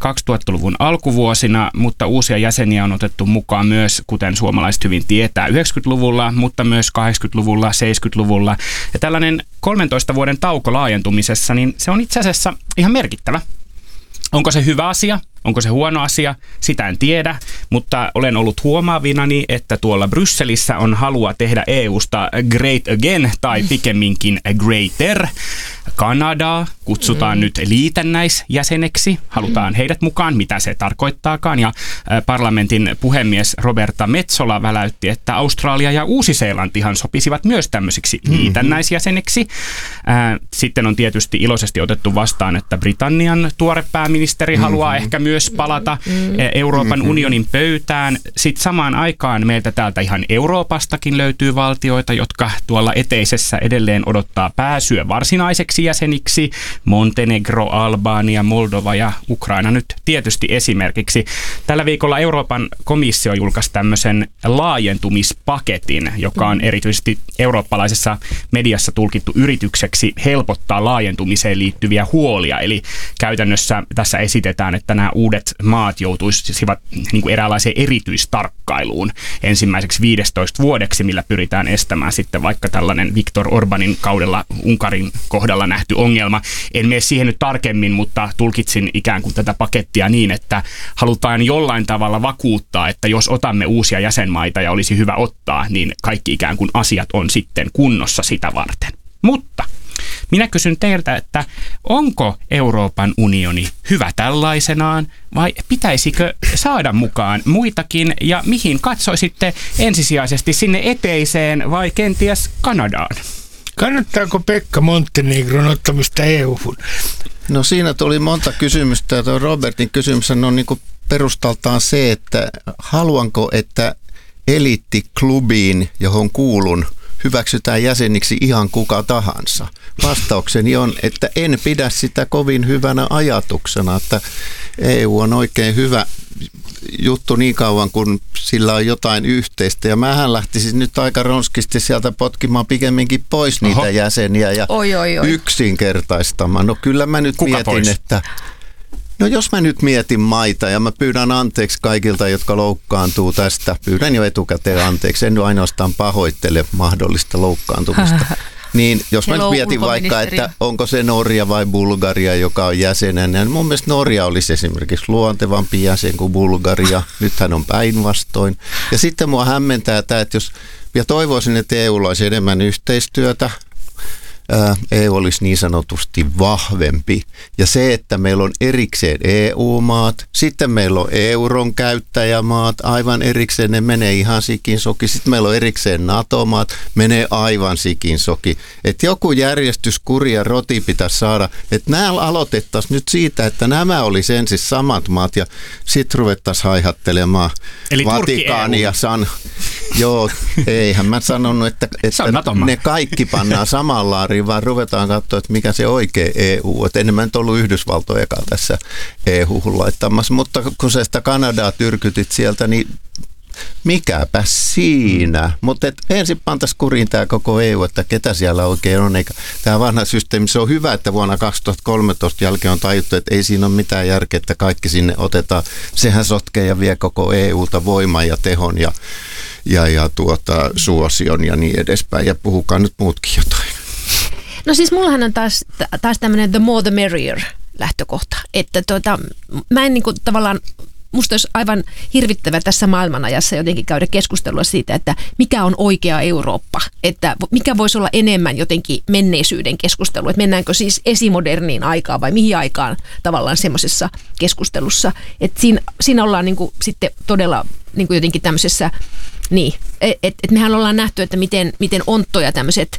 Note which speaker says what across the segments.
Speaker 1: 2000-luvun alkuvuosina, mutta uusia jäseniä on otettu mukaan myös, kuten suomalaiset hyvin tietää, 90-luvulla, mutta myös 80-luvulla, 70-luvulla. Ja tällainen 13 vuoden tauko laajentumisessa, niin se on itse asiassa ihan merkittävä. Onko se hyvä asia? Onko se huono asia? Sitä en tiedä, mutta olen ollut huomaavinani, että tuolla Brysselissä on halua tehdä EUsta great again tai pikemminkin greater. Kanadaa kutsutaan nyt liitännäisjäseneksi. Halutaan heidät mukaan, mitä se tarkoittaakaan. Ja parlamentin puhemies Roberta Metsola väläytti, että Australia ja Uusi-Seelantihan sopisivat myös tämmöisiksi liitännäisjäseneksi. Sitten on tietysti iloisesti otettu vastaan, että Britannian tuore pääministeri haluaa ehkä myös palata Euroopan unionin pöytään. Sitten samaan aikaan meiltä täältä ihan Euroopastakin löytyy valtioita, jotka tuolla eteisessä edelleen odottaa pääsyä varsinaiseksi jäseniksi. Montenegro, Albania, Moldova ja Ukraina nyt tietysti esimerkiksi. Tällä viikolla Euroopan komissio julkaisi tämmöisen laajentumispaketin, joka on erityisesti eurooppalaisessa mediassa tulkittu yritykseksi helpottaa laajentumiseen liittyviä huolia. Eli käytännössä tässä esitetään, että nämä uudet maat joutuisivat niin kuin eräänlaiseen erityistarkkailuun ensimmäiseksi 15 vuodeksi, millä pyritään estämään sitten vaikka tällainen Viktor Orbanin kaudella Unkarin kohdalla nähty ongelma. En mene siihen nyt tarkemmin, mutta tulkitsin ikään kuin tätä pakettia niin, että halutaan jollain tavalla vakuuttaa, että jos otamme uusia jäsenmaita ja olisi hyvä ottaa, niin kaikki ikään kuin asiat on sitten kunnossa sitä varten. Mutta minä kysyn teiltä, että onko Euroopan unioni hyvä tällaisenaan vai pitäisikö saada mukaan muitakin ja mihin katsoisitte ensisijaisesti, sinne eteiseen vai kenties Kanadaan?
Speaker 2: Kannattaako Pekka Montenegron ottamista EU-hun?
Speaker 3: No siinä tuli monta kysymystä ja tuo Robertin kysymys on niin kuin perustaltaan se, että haluanko, että eliittiklubiin, johon kuulun, hyväksytään jäseniksi ihan kuka tahansa. Vastaukseni on, että en pidä sitä kovin hyvänä ajatuksena, että EU on oikein hyvä juttu niin kauan, kun sillä on jotain yhteistä. Ja mähän lähtisin nyt aika ronskisti sieltä potkimaan pikemminkin pois niitä jäseniä ja yksinkertaistamaan. No kyllä mä nyt mietin, pois? Että no jos mä nyt mietin maita ja mä pyydän anteeksi kaikilta, jotka loukkaantuu tästä. Pyydän jo etukäteen anteeksi, en ainoastaan pahoittele mahdollista loukkaantumista. Niin jos mä nyt mietin vaikka, että onko se Norja vai Bulgaria, joka on jäsenenä, niin mun mielestä Norja olisi esimerkiksi luontevampi jäsen kuin Bulgaria. Nythän on päinvastoin. Ja sitten mua hämmentää tämä, että jos, ja toivoisin, että EUlla olisi enemmän yhteistyötä, EU olisi niin sanotusti vahvempi. Ja se, että meillä on erikseen EU-maat, sitten meillä on euron käyttäjämaat, aivan erikseen ne menee ihan sikinsoki. Sitten meillä on erikseen NATO-maat, menee aivan sikinsoki. Että joku järjestyskuri ja roti pitäisi saada, että nämä aloitettaisiin nyt siitä, että nämä olisi ensin samat maat ja sitten ruvettaisiin haihattelemaan Vatikaania. Joo, eihän mä sanonut, että ne kaikki pannaan samaan laariin, vaan ruvetaan katsoa, että mikä se oikea EU. Että enemmän nyt ollut Yhdysvaltojakaan tässä EU-hun laittamassa, mutta kun sä sitä Kanadaa tyrkytit sieltä, niin mikäpä siinä. Mutta ensin pantaisiin kuriin tämä koko EU, että ketä siellä oikein on. Eikä tämä vanha systeemi, se on hyvä, että vuonna 2013 jälkeen on tajuttu, että ei siinä ole mitään järkeä, että kaikki sinne otetaan. Sehän sotkee ja vie koko EUta voiman ja tehon ja suosion ja niin edespäin. Ja puhukaa nyt muutkin jotain.
Speaker 4: No siis mullahan on taas tämmöinen the more the merrier lähtökohta, että mä en niinku tavallaan, musta olisi aivan hirvittävä tässä maailmanajassa jotenkin käydä keskustelua siitä, että mikä on oikea Eurooppa, että mikä voisi olla enemmän jotenkin menneisyyden keskustelua, että mennäänkö siis esimoderniin aikaan vai mihin aikaan tavallaan semmoisessa keskustelussa, että siinä ollaan niinku sitten todella niinku jotenkin tämmöisessä, niin, että mehän ollaan nähty, että miten onttoja tämmöiset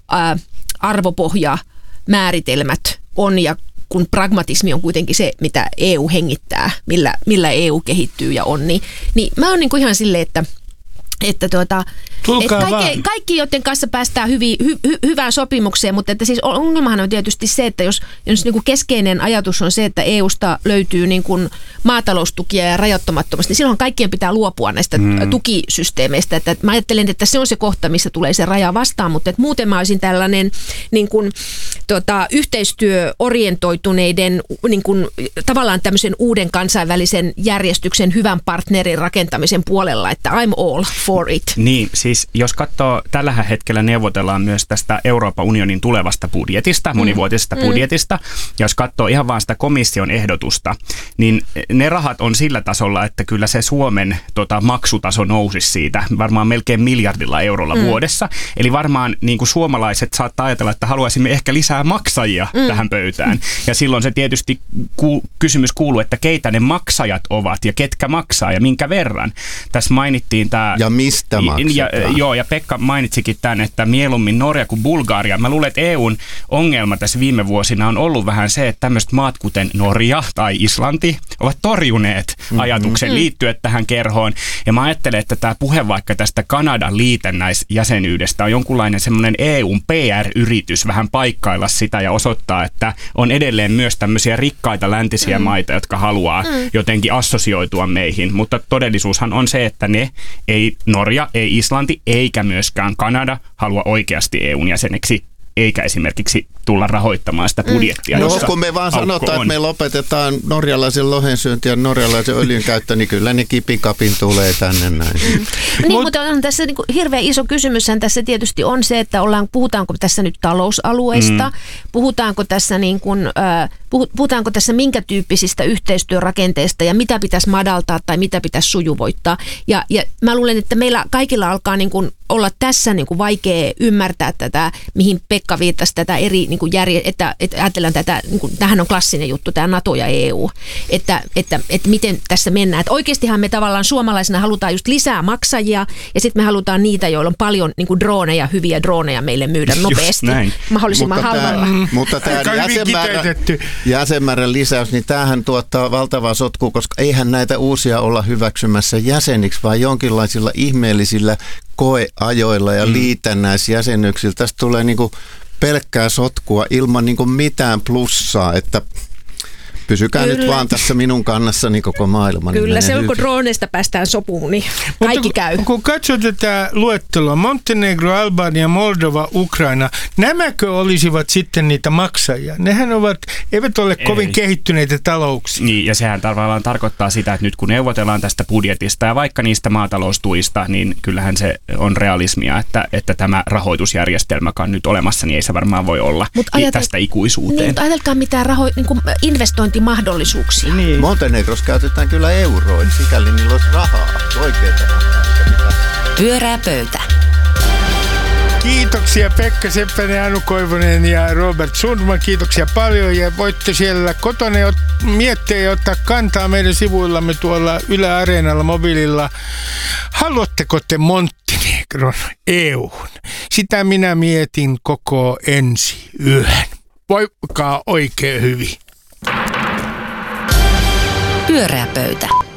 Speaker 4: arvopohjamääritelmät on ja kun pragmatismi on kuitenkin se, mitä EU hengittää, millä EU kehittyy ja on, niin mä oon niin kuin ihan silleen, että että kaikki, joiden kanssa päästään hyvään sopimukseen, mutta että siis ongelmahan on tietysti se, että jos niin kuin keskeinen ajatus on se, että EUsta löytyy niin kuin maataloustukia ja rajoittamattomasti, niin silloin kaikkien pitää luopua näistä tukisysteemeistä. Että mä ajattelen, että se on se kohta, missä tulee se raja vastaan, mutta että muuten mä olisin tällainen niin kuin, yhteistyöorientoituneiden niin kuin, tavallaan tämmöisen uuden kansainvälisen järjestyksen hyvän partnerin rakentamisen puolella, että I'm all for it.
Speaker 1: Niin, siis jos katsoo, tällä hetkellä neuvotellaan myös tästä Euroopan unionin tulevasta budjetista, monivuotisesta budjetista, ja jos katsoo ihan vaan sitä komission ehdotusta, niin ne rahat on sillä tasolla, että kyllä se Suomen maksutaso nousisi siitä varmaan melkein miljardilla eurolla vuodessa. Eli varmaan niin kuin suomalaiset saattaa ajatella, että haluaisimme ehkä lisää maksajia tähän pöydään. Ja silloin se tietysti kysymys kuuluu, että keitä ne maksajat ovat ja ketkä maksaa ja minkä verran. Tässä mainittiin tämä...
Speaker 3: Ja mistä maksetaan.
Speaker 1: Ja Pekka mainitsikin tämän, että mieluummin Norja kuin Bulgaria. Mä luulen, että EUn ongelma tässä viime vuosina on ollut vähän se, että tämmöiset maat kuten Norja tai Islanti ovat torjuneet ajatuksen liittyä tähän kerhoon. Ja mä ajattelen, että tämä puhe vaikka tästä Kanadan liitännäisjäsenyydestä on jonkunlainen semmoinen EUn PR-yritys vähän paikkailla sitä ja osoittaa, että on edelleen myös tämmöisiä rikkaita läntisiä maita, jotka haluaa jotenkin assosioitua meihin. Mutta todellisuushan on se, että ei Norja, ei Islanti eikä myöskään Kanada halua oikeasti EUn jäseneksi, eikä esimerkiksi tulla rahoittamaan sitä budjettia.
Speaker 3: No kun me vaan sanotaan, että me lopetetaan norjalaisen lohensyönti ja norjalaisen öljyn käyttö, niin kyllä ne kipikapin tulee tänne näin.
Speaker 4: Niin, mutta on tässä niin kuin hirveän iso kysymyshän tässä tietysti on se, että puhutaanko tässä nyt talousalueista, puhutaanko tässä puhutaanko tässä minkä tyyppisistä yhteistyörakenteista ja mitä pitäisi madaltaa tai mitä pitäisi sujuvoittaa. Ja mä luulen, että meillä kaikilla alkaa niin kuin olla tässä niin kuin vaikea ymmärtää tätä, mihin Pekka viittasi, tätä eri niin kuin että ajatellaan tätä, niin kuin, tämähän on klassinen juttu, tämä NATO ja EU, että miten tässä mennään. Että oikeastihan me tavallaan suomalaisina halutaan just lisää maksajia ja sitten me halutaan niitä, joilla on paljon niin kuin droneja, hyviä droneja meille myydä nopeasti, mahdollisimman halvalla.
Speaker 3: Mutta tämä jäsenmäärän lisäys, niin tämähän tuottaa valtavaa sotkua, koska eihän näitä uusia olla hyväksymässä jäseniksi, vaan jonkinlaisilla ihmeellisillä koeajoilla ja liitännäisjäsenyksillä. Tästä tulee niinku pelkkää sotkua ilman niinku mitään plussaa, että pysykää nyt vaan tässä minun kannassani koko maailma.
Speaker 4: Kyllä, se on kun droneista päästään sopuun, niin kaikki käy.
Speaker 2: Kun katsoo tätä luettelua, Montenegro, Albania, Moldova, Ukraina, nämäkö olisivat sitten niitä maksajia? Nehän eivät ole kovin kehittyneitä talouksia.
Speaker 1: Niin, ja sehän tavallaan tarkoittaa sitä, että nyt kun neuvotellaan tästä budjetista ja vaikka niistä maataloustuista, niin kyllähän se on realismia, että tämä rahoitusjärjestelmä, joka on nyt olemassa, niin ei se varmaan voi olla tästä ikuisuuteen.
Speaker 4: Niin, mutta ajatelkaa mitään investointimahdollisuuksia.
Speaker 3: Niin. Montenegrossa käytetään kyllä euroa, sikäli niillä olisi rahaa, oikeaa rahaa.
Speaker 5: Pyörää pöytä.
Speaker 2: Kiitoksia Pekka Seppänen, Anu Koivunen ja Robert Sundman. Kiitoksia paljon ja voitte siellä kotona miettiä ja ottaa kantaa meidän sivuillamme tuolla Yle Areenalla mobiililla. Haluatteko te Montenegron EU:hun? Sitä minä mietin koko ensi yön. Voikaa oikein hyvin.
Speaker 5: Pyöreä pöytä.